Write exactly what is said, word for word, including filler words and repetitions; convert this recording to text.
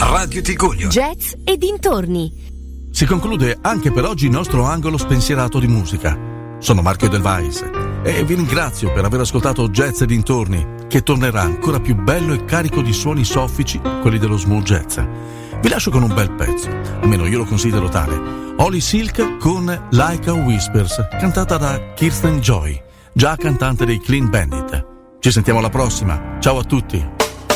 Radio Ticugno. Jazz e dintorni. Si conclude anche per oggi il nostro angolo spensierato di musica. Sono Marco Del Vais e vi ringrazio per aver ascoltato Jazz e dintorni, che tornerà ancora più bello e carico di suoni soffici, quelli dello smooth jazz. Vi lascio con un bel pezzo, almeno io lo considero tale. Holly Silk con Like a Whispers, cantata da Kirsten Joy, già cantante dei Clean Bandit. Ci sentiamo alla prossima, ciao a tutti.